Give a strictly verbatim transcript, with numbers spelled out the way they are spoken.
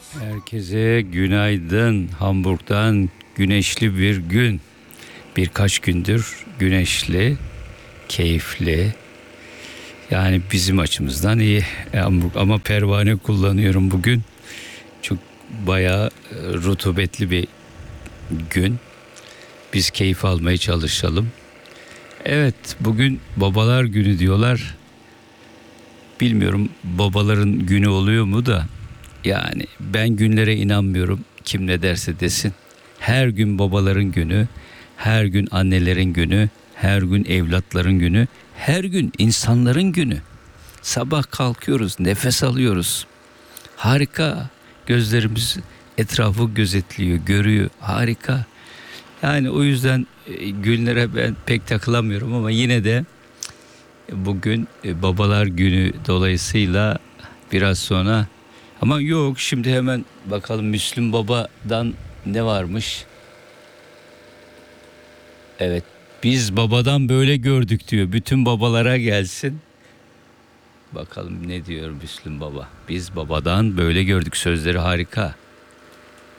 Herkese günaydın. Hamburg'dan güneşli bir gün. Birkaç gündür güneşli, keyifli. Yani bizim açımızdan iyi Hamburg, ama pervane kullanıyorum bugün. Çok bayağı e, rutubetli bir gün. Biz keyif almaya çalışalım. Evet, bugün babalar günü diyorlar. Bilmiyorum babaların günü oluyor mu da. Yani ben günlere inanmıyorum. Kim ne derse desin. Her gün babaların günü, her gün annelerin günü, her gün evlatların günü, her gün insanların günü. Sabah kalkıyoruz, nefes alıyoruz. Harika. Gözlerimiz etrafı gözetliyor, görüyor. Harika. Yani o yüzden e, günlere ben pek takılamıyorum, ama yine de bugün e, babalar günü dolayısıyla biraz sonra, ama yok, şimdi hemen bakalım Müslüm Baba'dan ne varmış. Evet, biz babadan böyle gördük diyor. Bütün babalara gelsin. Bakalım ne diyor Müslüm Baba. Biz babadan böyle gördük, sözleri harika.